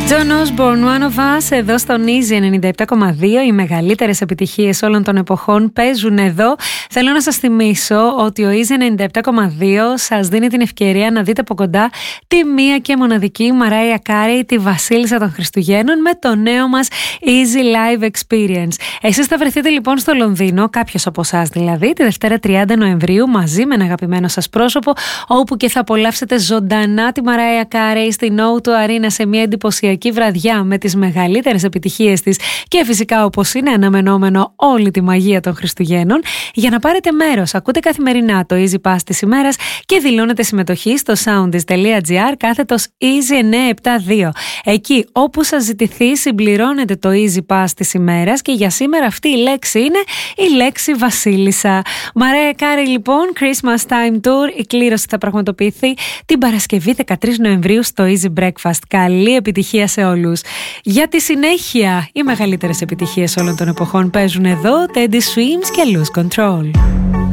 John Osborne, One of Us, εδώ στον Easy 97,2. Οι μεγαλύτερες επιτυχίες όλων των εποχών παίζουν εδώ. Θέλω να σας θυμίσω ότι ο Easy 97,2 σας δίνει την ευκαιρία να δείτε από κοντά τη μία και μοναδική Μαράια Κάρεϊ, τη βασίλισσα των Χριστουγέννων, με το νέο μας Easy Live Experience. Εσείς θα βρεθείτε λοιπόν στο Λονδίνο, κάποιος από εσάς δηλαδή, τη Δευτέρα 30 Νοεμβρίου, μαζί με ένα αγαπημένο σας πρόσωπο, όπου και θα απολαύσετε ζωντανά τη Μαράια Κάρεϊ στην O2 Arena σε μια εντυπωσιακή βραδιά με τις μεγαλύτερες επιτυχίες της και φυσικά, όπως είναι αναμενόμενο, όλη τη μαγεία των Χριστουγέννων. Για να πάρετε μέρος, ακούτε καθημερινά το Easy Pass της ημέρας και δηλώνετε συμμετοχή στο soundis.gr /Easy972. Εκεί όπου σας ζητηθεί συμπληρώνετε το Easy Pass της ημέρας και για σήμερα αυτή η λέξη είναι η λέξη βασίλισσα. Μαράια Κάρεϊ λοιπόν, Christmas Time Tour. Η κλήρωση θα πραγματοποιηθεί την Παρασκευή 13 Νοεμβρίου στο Easy Breakfast. Καλή επιτυχία σε όλους. Για τη συνέχεια, οι μεγαλύτερες επιτυχίες όλων των εποχών παίζουν εδώ, Teddy Swims και Lose Control.